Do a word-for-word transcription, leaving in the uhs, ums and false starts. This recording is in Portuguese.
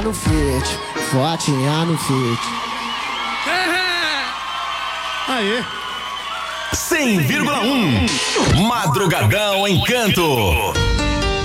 no fit, fotinha no fit. Aê! cem vírgula um Madrugadão Encanto.